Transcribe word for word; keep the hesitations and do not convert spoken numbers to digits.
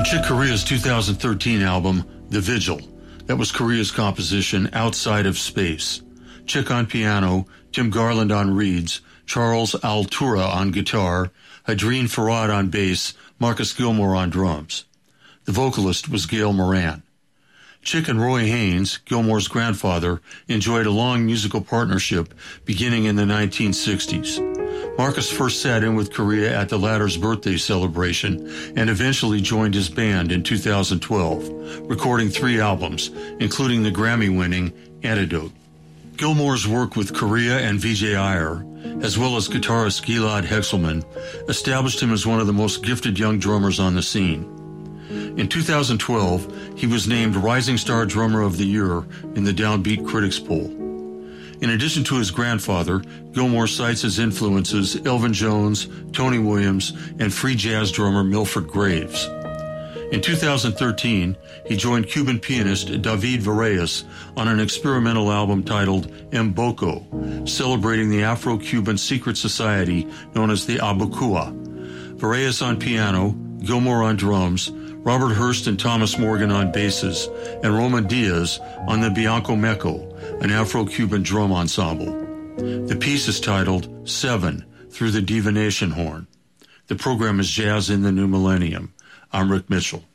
From Chick Corea's two thousand thirteen album, The Vigil, that was Corea's composition Outside of Space. Chick on piano, Tim Garland on reeds, Charles Altura on guitar, Hadreen Farad on bass, Marcus Gilmore on drums. The vocalist was Gail Moran. Chick and Roy Haynes, Gilmore's grandfather, enjoyed a long musical partnership beginning in the nineteen sixties. Marcus first sat in with Corea at the latter's birthday celebration and eventually joined his band in two thousand twelve, recording three albums, including the Grammy-winning Antidote. Gilmore's work with Corea and Vijay Iyer, as well as guitarist Gilad Hexelman, established him as one of the most gifted young drummers on the scene. In two thousand twelve, he was named Rising Star Drummer of the Year in the Downbeat Critics Poll. In addition to his grandfather, Gilmore cites his influences Elvin Jones, Tony Williams, and free jazz drummer Milford Graves. In two thousand thirteen, he joined Cuban pianist David Vareyes on an experimental album titled Mboko, celebrating the Afro-Cuban secret society known as the Abukua. Vareyes on piano, Gilmore on drums, Robert Hurst and Thomas Morgan on basses, and Roman Diaz on the Bianco Meco, an Afro-Cuban drum ensemble. The piece is titled Seven, Through the Divination Horn. The program is Jazz in the New Millennium. I'm Rick Mitchell.